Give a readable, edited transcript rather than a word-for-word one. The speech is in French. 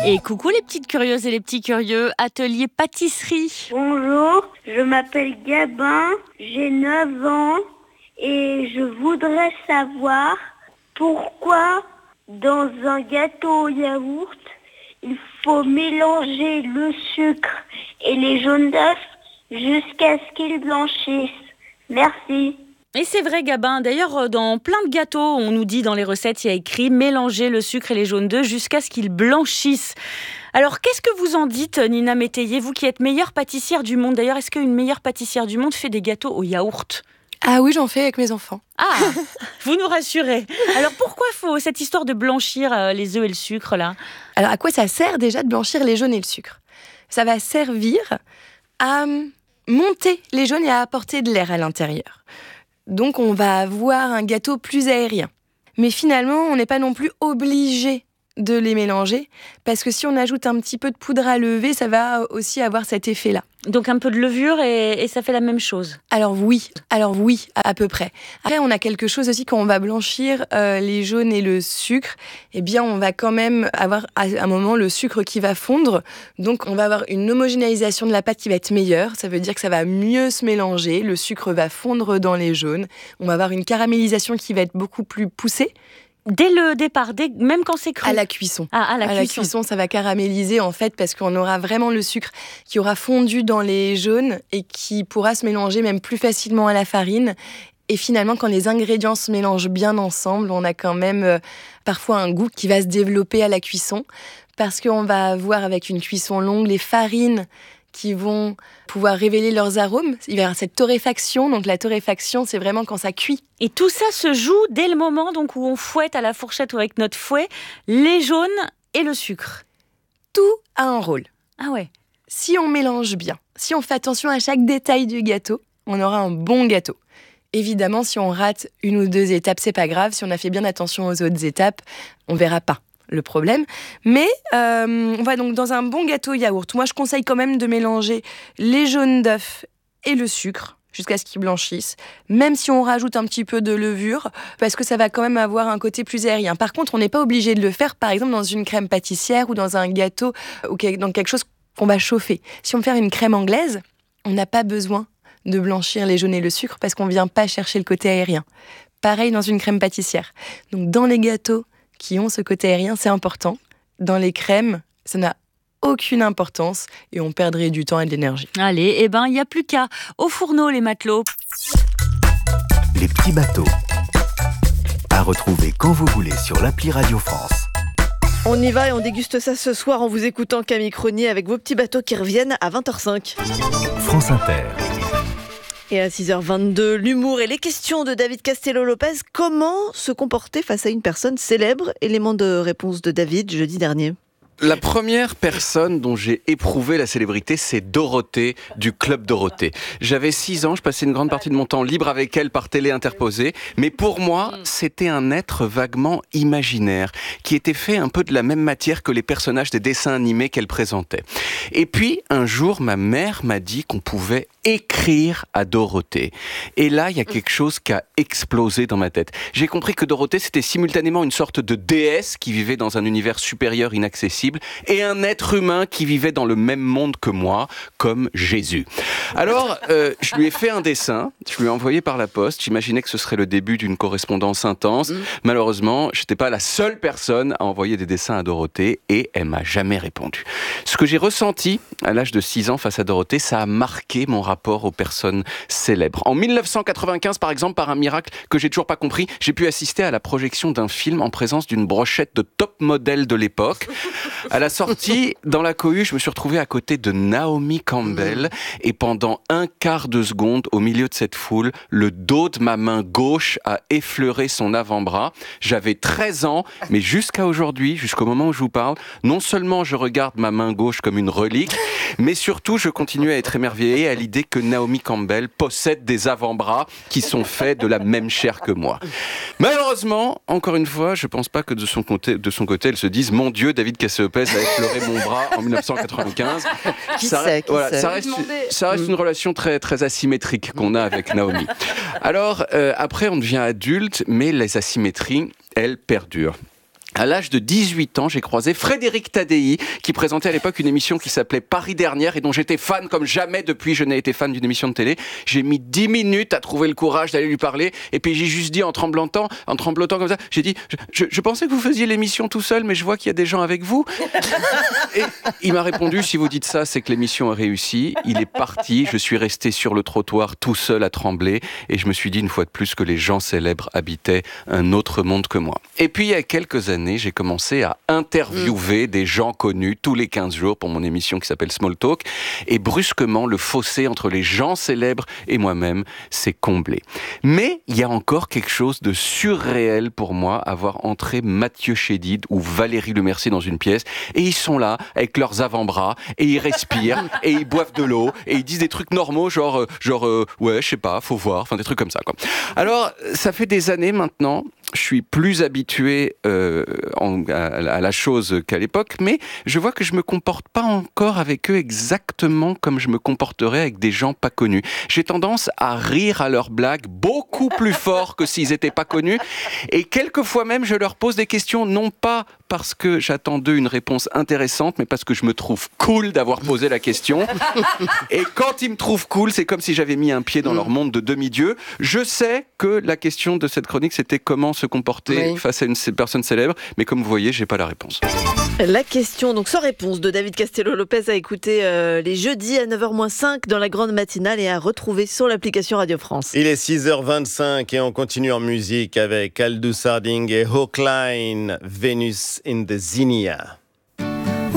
Et coucou les petites curieuses et les petits curieux, atelier pâtisserie. Bonjour, je m'appelle Gabin, j'ai 9 ans et je voudrais savoir pourquoi dans un gâteau au yaourt, il faut mélanger le sucre et les jaunes d'œufs jusqu'à ce qu'ils blanchissent. Merci. Et c'est vrai Gabin, d'ailleurs dans plein de gâteaux, on nous dit dans les recettes, il y a écrit mélanger le sucre et les jaunes d'œufs jusqu'à ce qu'ils blanchissent. Alors qu'est-ce que vous en dites Nina Métayer, vous qui êtes meilleure pâtissière du monde? D'ailleurs, est-ce qu'une meilleure pâtissière du monde fait des gâteaux au yaourt? Ah oui, j'en fais avec mes enfants. Ah, vous nous rassurez. Alors pourquoi faut cette histoire de blanchir les œufs et le sucre là? Alors à quoi ça sert déjà de blanchir les jaunes et le sucre? Ça va servir à monter les jaunes et à apporter de l'air à l'intérieur. Donc on va avoir un gâteau plus aérien. Mais finalement, on n'est pas non plus obligé de les mélanger, parce que si on ajoute un petit peu de poudre à lever, ça va aussi avoir cet effet-là. Donc un peu de levure et ça fait la même chose? Alors oui, à peu près. Après, on a quelque chose aussi quand on va blanchir les jaunes et le sucre, eh bien on va quand même avoir à un moment le sucre qui va fondre, donc on va avoir une homogénéisation de la pâte qui va être meilleure, ça veut dire que ça va mieux se mélanger, le sucre va fondre dans les jaunes, on va avoir une caramélisation qui va être beaucoup plus poussée. Dès le départ, même quand c'est cru? À la cuisson. Ah, à la cuisson, ça va caraméliser en fait parce qu'on aura vraiment le sucre qui aura fondu dans les jaunes et qui pourra se mélanger même plus facilement à la farine. Et finalement, quand les ingrédients se mélangent bien ensemble, on a quand même parfois un goût qui va se développer à la cuisson parce qu'on va avoir avec une cuisson longue les farines qui vont pouvoir révéler leurs arômes. Il va y avoir cette torréfaction. Donc la torréfaction, c'est vraiment quand ça cuit. Et tout ça se joue dès le moment donc, où on fouette à la fourchette ou avec notre fouet les jaunes et le sucre. Tout a un rôle. Ah ouais. Si on mélange bien, si on fait attention à chaque détail du gâteau, on aura un bon gâteau. Évidemment, si on rate une ou deux étapes, c'est pas grave. Si on a fait bien attention aux autres étapes, on verra pas le problème. Mais on va donc dans un bon gâteau yaourt. Moi, je conseille quand même de mélanger les jaunes d'œufs et le sucre jusqu'à ce qu'ils blanchissent, même si on rajoute un petit peu de levure, parce que ça va quand même avoir un côté plus aérien. Par contre, on n'est pas obligé de le faire, par exemple, dans une crème pâtissière ou dans un gâteau ou dans quelque chose qu'on va chauffer. Si on veut faire une crème anglaise, on n'a pas besoin de blanchir les jaunes et le sucre parce qu'on ne vient pas chercher le côté aérien. Pareil dans une crème pâtissière. Donc, dans les gâteaux qui ont ce côté aérien, c'est important. Dans les crèmes, ça n'a aucune importance et on perdrait du temps et de l'énergie. Allez, il n'y a plus qu'à au fourneau les matelots. Les petits bateaux. À retrouver quand vous voulez sur l'appli Radio France. On y va et on déguste ça ce soir en vous écoutant Camille Cronier avec vos petits bateaux qui reviennent à 20h05. France Inter. Et à 6h22, l'humour et les questions de David Castello-Lopez. Comment se comporter face à une personne célèbre? Élément de réponse de David jeudi dernier. La première personne dont j'ai éprouvé la célébrité, c'est Dorothée du Club Dorothée. J'avais 6 ans, je passais une grande partie de mon temps libre avec elle par télé interposée. Mais pour moi, c'était un être vaguement imaginaire, qui était fait un peu de la même matière que les personnages des dessins animés qu'elle présentait. Et puis, un jour, ma mère m'a dit qu'on pouvait écrire à Dorothée. Et là, il y a quelque chose qui a explosé dans ma tête. J'ai compris que Dorothée, c'était simultanément une sorte de déesse qui vivait dans un univers supérieur inaccessible et un être humain qui vivait dans le même monde que moi, comme Jésus. Alors, je lui ai fait un dessin, je lui ai envoyé par la poste, j'imaginais que ce serait le début d'une correspondance intense. Malheureusement, je n'étais pas la seule personne à envoyer des dessins à Dorothée et elle m'a jamais répondu. Ce que j'ai ressenti à l'âge de 6 ans face à Dorothée, ça a marqué mon rapport aux personnes célèbres. En 1995, par exemple, par un miracle que j'ai toujours pas compris, j'ai pu assister à la projection d'un film en présence d'une brochette de top modèles de l'époque. À la sortie, dans la cohue, je me suis retrouvé à côté de Naomi Campbell et pendant un quart de seconde, au milieu de cette foule, le dos de ma main gauche a effleuré son avant-bras. J'avais 13 ans, mais jusqu'à aujourd'hui, jusqu'au moment où je vous parle, non seulement je regarde ma main gauche comme une relique, mais surtout je continue à être émerveillé à l'idée que Naomi Campbell possède des avant-bras qui sont faits de la même chair que moi. Malheureusement, encore une fois, je pense pas que de son côté, elle se dise « Mon Dieu, David Castello-Lopez a effleuré mon bras en 1995 ». Ça reste une relation très, très asymétrique qu'on a avec Naomi. Alors, après, on devient adulte, mais les asymétries, elles perdurent. À l'âge de 18 ans, j'ai croisé Frédéric Tadei, qui présentait à l'époque une émission qui s'appelait Paris Dernière et dont j'étais fan comme jamais depuis je n'ai été fan d'une émission de télé. J'ai mis 10 minutes à trouver le courage d'aller lui parler et puis j'ai juste dit en tremblotant comme ça, j'ai dit je pensais que vous faisiez l'émission tout seul mais je vois qu'il y a des gens avec vous. Et il m'a répondu, si vous dites ça, c'est que l'émission a réussi. Il est parti, je suis resté sur le trottoir tout seul à trembler et je me suis dit une fois de plus que les gens célèbres habitaient un autre monde que moi. Et puis il y a quelques années, j'ai commencé à interviewer des gens connus tous les 15 jours pour mon émission qui s'appelle Small Talk. Et brusquement, le fossé entre les gens célèbres et moi-même s'est comblé. Mais il y a encore quelque chose de surréel pour moi à voir entrer Mathieu Chédid ou Valérie Lemercier dans une pièce. Et ils sont là avec leurs avant-bras et ils respirent et ils boivent de l'eau et ils disent des trucs normaux genre ouais, je sais pas, faut voir, enfin des trucs comme ça, quoi. Alors, ça fait des années maintenant, je suis plus habitué à la chose qu'à l'époque, mais je vois que je me comporte pas encore avec eux exactement comme je me comporterais avec des gens pas connus. J'ai tendance à rire à leurs blagues beaucoup plus fort que s'ils étaient pas connus, et quelquefois même je leur pose des questions, non pas parce que j'attends d'eux une réponse intéressante, mais parce que je me trouve cool d'avoir posé la question. Et quand ils me trouvent cool, c'est comme si j'avais mis un pied dans leur monde de demi-dieu. Je sais que la question de cette chronique, c'était comment se comporter face à une personne célèbre, mais comme vous voyez, j'ai pas la réponse. La question, donc sans réponse, de David Castello-Lopez à écouter les jeudis à 9h-5 dans la grande matinale et à retrouver sur l'application Radio France. Il est 6h25 et on continue en musique avec Aldous Harding et Hawkline, Venus in the Zinnia.